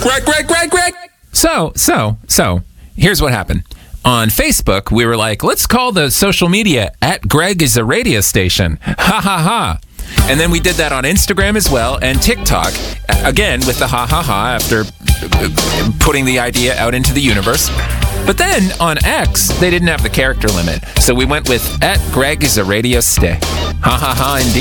Greg. So, here's what happened. On Facebook, we were like, let's call the social media @Greg is a radio station. Ha ha ha. And then we did that on Instagram as well, and TikTok, again with the ha ha ha after putting the idea out into the universe. But then on X, they didn't have the character limit, so we went with @Greg is a radio sta. Ha ha ha indeed.